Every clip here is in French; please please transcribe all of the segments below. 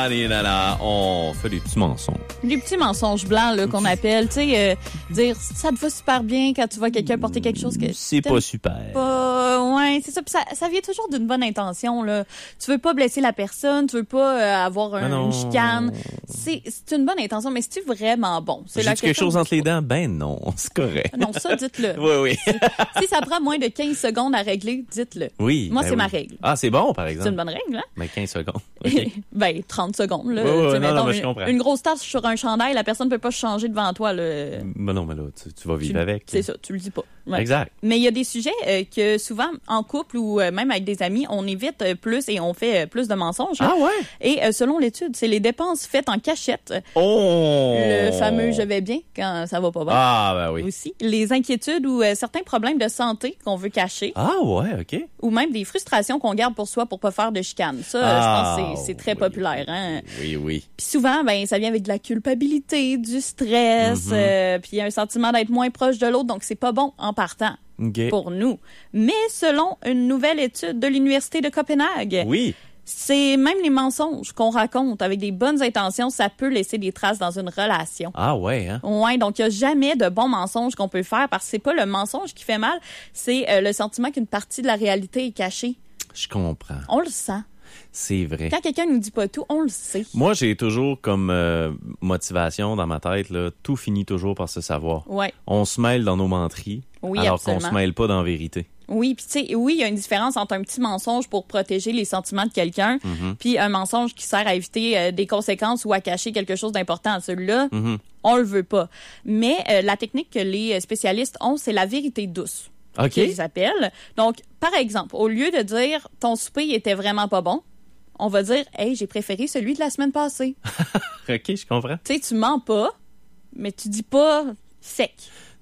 On fait des petits mensonges. Les petits mensonges blancs là, qu'on appelle, tu sais, dire ça te va super bien quand tu vois quelqu'un porter quelque chose que c'est pas super. Ouais, c'est ça. Puis ça vient toujours d'une bonne intention là. Tu veux pas blesser la personne, tu veux pas avoir une chicane. C'est une bonne intention, mais c'est-tu vraiment bon? C'est là quelque chose entre les dents? Ben non, c'est correct. Non, ça, dites-le. Oui. Si ça prend moins de 15 secondes à régler, dites-le. Oui. Moi, c'est ma règle. Ah, c'est bon, par exemple. C'est une bonne règle, hein? Ben, 15 secondes. Okay. Ben, 30 secondes, là. Oui, non, mais je comprends. Une grosse tasse sur un chandail, la personne ne peut pas changer devant toi, là. Ben non, mais là, tu vas vivre avec. C'est ça, tu le dis pas. Ouais. Exact. Mais il y a des sujets que souvent, en couple ou même avec des amis, on évite plus et on fait plus de mensonges. Ah ouais? Et selon l'étude, c'est les dépenses faites en cachette. Oh! Le fameux « je vais bien » quand ça va pas bien. Ah, ben oui. Aussi. Les inquiétudes ou certains problèmes de santé qu'on veut cacher. Ah ouais, OK. Ou même des frustrations qu'on garde pour soi pour pas faire de chicane. Ça, je pense que c'est très populaire. Hein? Oui. Puis souvent, ben ça vient avec de la culpabilité, du stress, puis un sentiment d'être moins proche de l'autre. Donc, c'est pas bon en partant pour nous. Mais selon une nouvelle étude de l'Université de Copenhague, c'est même les mensonges qu'on raconte avec des bonnes intentions, ça peut laisser des traces dans une relation. Ah ouais, hein? Ouais, donc il n'y a jamais de bons mensonges qu'on peut faire parce que c'est pas le mensonge qui fait mal, c'est le sentiment qu'une partie de la réalité est cachée. Je comprends. On le sent. C'est vrai. Quand quelqu'un nous dit pas tout, on le sait. Moi, j'ai toujours comme motivation dans ma tête, là, tout finit toujours par se savoir. Ouais. On se mêle dans nos menteries, alors absolument. qu'on se mêle pas dans la vérité. Oui, puis tu sais, oui, il y a une différence entre un petit mensonge pour protéger les sentiments de quelqu'un, puis un mensonge qui sert à éviter des conséquences ou à cacher quelque chose d'important. Celui-là, on le veut pas. Mais la technique que les spécialistes ont, c'est la vérité douce. OK. Qu'ils appellent. Donc, par exemple, au lieu de dire « ton souper était vraiment pas bon », on va dire « hey, j'ai préféré celui de la semaine passée ». OK, je comprends. Tu sais, tu mens pas, mais tu dis pas sec.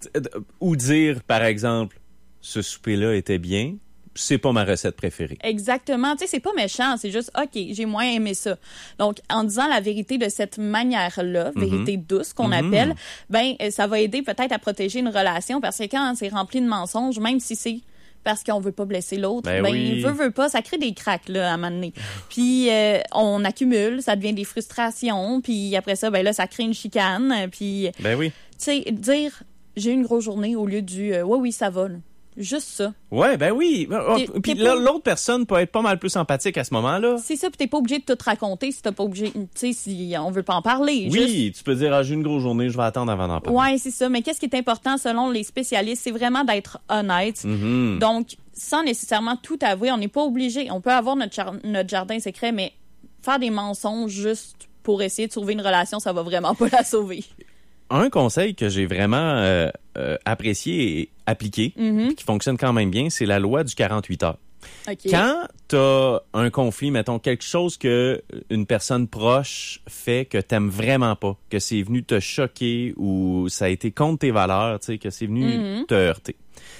Ou dire, par exemple, ce souper-là était bien, c'est pas ma recette préférée. Exactement. Tu sais, c'est pas méchant, c'est juste, OK, j'ai moins aimé ça. Donc, en disant la vérité de cette manière-là, vérité douce qu'on appelle, ben, ça va aider peut-être à protéger une relation parce que quand c'est rempli de mensonges, même si c'est parce qu'on veut pas blesser l'autre, veut pas, ça crée des cracks, là, à un moment donné. Puis, on accumule, ça devient des frustrations, puis après ça, ben là, ça crée une chicane, puis... Ben oui. Tu sais, dire, j'ai eu une grosse journée au lieu du, oui, ça va, là. Juste ça. Ouais, ben oui. Puis l'autre personne peut être pas mal plus empathique à ce moment-là. C'est ça, puis t'es pas obligé de tout raconter si t'as pas obligé, tu sais, si on veut pas en parler. Oui, tu peux dire, j'ai une grosse journée, je vais attendre avant d'en parler. Ouais, c'est ça. Mais qu'est-ce qui est important selon les spécialistes, c'est vraiment d'être honnête. Donc, sans nécessairement tout avouer, on n'est pas obligé. On peut avoir notre jardin secret, mais faire des mensonges juste pour essayer de sauver une relation, ça va vraiment pas la sauver. Un conseil que j'ai vraiment apprécié et appliqué, qui fonctionne quand même bien, c'est la loi du 48 heures. Okay. Quand t'as un conflit, mettons, quelque chose que une personne proche fait que t'aimes vraiment pas, que c'est venu te choquer ou ça a été contre tes valeurs, tu sais, que c'est venu te heurter,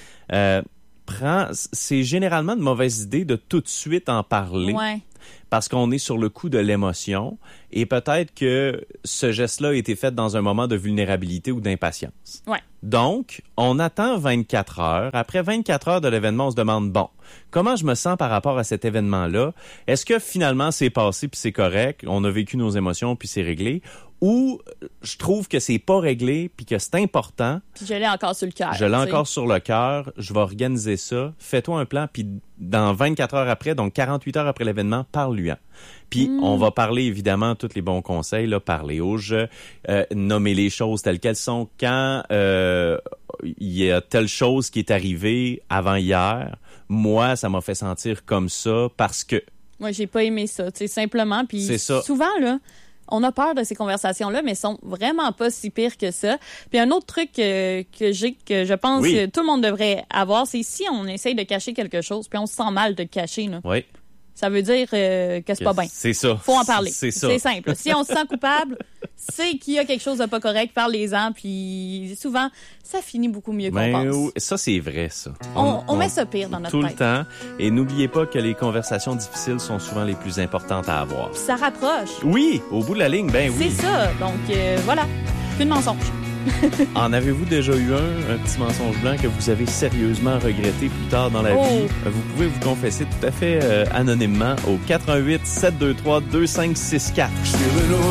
c'est généralement une mauvaise idée de tout de suite en parler. Ouais. Parce qu'on est sur le coup de l'émotion et peut-être que ce geste-là a été fait dans un moment de vulnérabilité ou d'impatience. Ouais. Donc, on attend 24 heures. Après 24 heures de l'événement, on se demande, bon, comment je me sens par rapport à cet événement-là? Est-ce que finalement c'est passé puis c'est correct? On a vécu nos émotions puis c'est réglé? Ou je trouve que c'est pas réglé puis que c'est important. Puis je l'ai encore sur le cœur. Je l'ai encore sur le cœur. Je vais organiser ça. Fais-toi un plan puis dans 24 heures après, donc 48 heures après l'événement, parle-lui-en. Puis on va parler évidemment tous les bons conseils, là, parler au jeu, nommer les choses telles qu'elles sont. Quand il y a telle chose qui est arrivée avant hier, moi, ça m'a fait sentir comme ça parce que... Moi, j'ai pas aimé ça, tu sais, simplement. Puis souvent, là, on a peur de ces conversations-là, mais sont vraiment pas si pires que ça. Puis un autre truc que je pense que tout le monde devrait avoir, c'est si on essaye de cacher quelque chose, puis on se sent mal de le cacher, là. Oui. Ça veut dire que c'est pas bien. C'est ça. Faut en parler. C'est ça. C'est simple. Si on se sent coupable, c'est qu'il y a quelque chose de pas correct, parlez-en, puis souvent, ça finit beaucoup mieux qu'on pense. Ça, c'est vrai, ça. On met ça pire dans notre tête. Tout le temps. Et n'oubliez pas que les conversations difficiles sont souvent les plus importantes à avoir. Puis ça rapproche. Oui, au bout de la ligne, ben oui. C'est ça. Donc, voilà. Plus de mensonges. En avez-vous déjà eu un petit mensonge blanc que vous avez sérieusement regretté plus tard dans la vie? Vous pouvez vous confesser tout à fait anonymement au 88 723 2564.